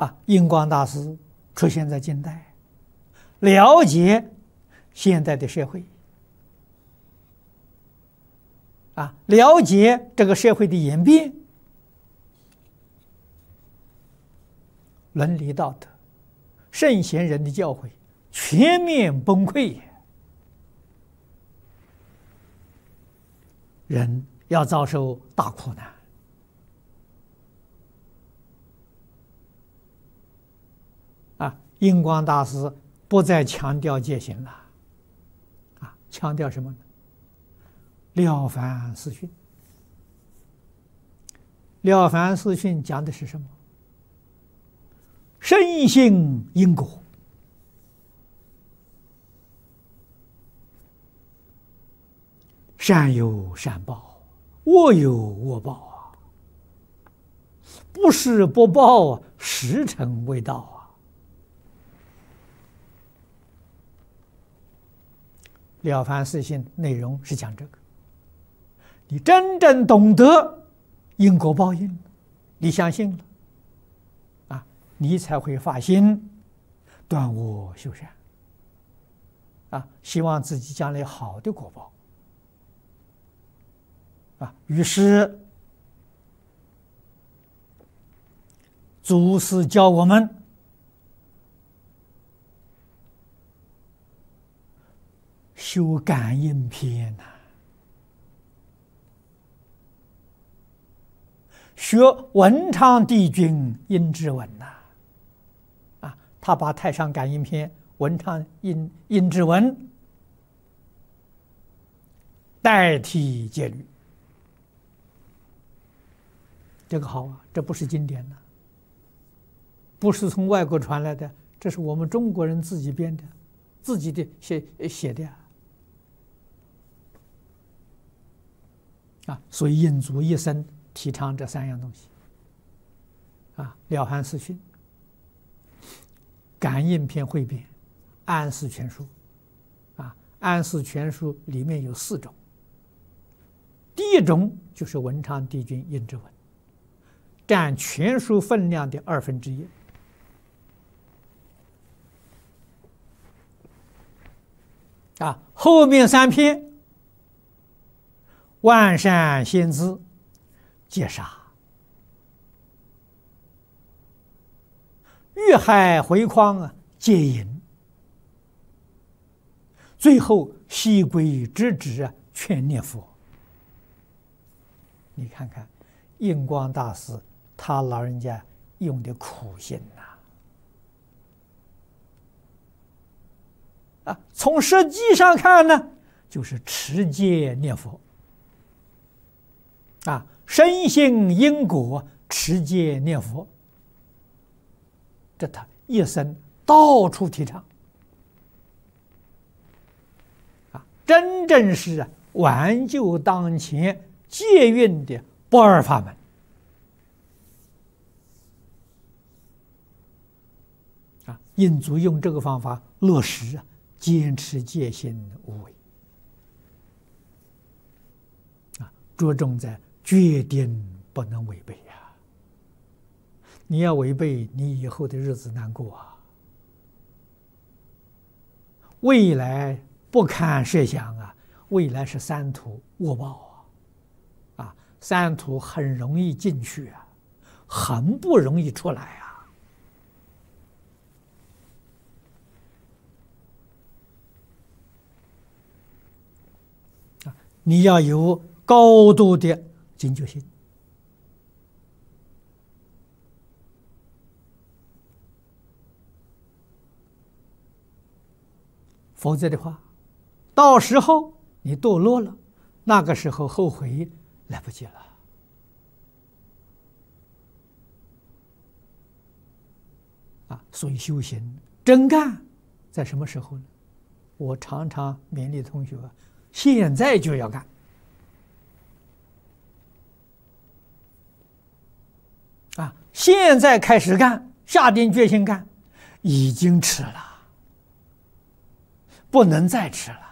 印光大师出现在近代，了解现代的社会，了解这个社会的演变，伦理道德、圣贤人的教诲全面崩溃，人要遭受大苦难。印光大师不再强调戒行了，强调什么呢？了凡四训。了凡四训讲的是什么？深信因果，善有善报，恶有恶报不是不报时辰未到了凡四训内容是讲这个，你真正懂得因果报应，你相信了，你才会发心断恶修善，希望自己将来好的果报，于是祖师教我们修感应篇学文昌帝君阴之文他把太上感应篇、文昌阴之文代替戒律，这个好这不是经典不是从外国传来的，这是我们中国人自己编的，自己的写的所以印祖一生提倡这三样东西了凡四训、感应篇汇编、安世全书安世全书里面有4种，第一种就是文昌帝君阴之文，占全书分量的1/2，后面3篇万善先知戒杀、遇害回匡戒淫，最后西归直指劝念佛。你看看印光大师他老人家用的苦心从实际上看呢，就是持戒念佛深信因果，持戒念佛，这他一生到处提倡真正是挽救当前戒运的不二法门印祖用这个方法落实坚持戒心无为着重在决定不能违背你要违背，你以后的日子难过未来不堪设想未来是三途恶报三途很容易进去很不容易出来你要有高度的警觉性，否则的话，到时候你堕落了，那个时候后悔来不及了所以修行真干在什么时候呢？我常常勉励同学现在就要干现在开始干，下定决心干，已经迟了，不能再迟了。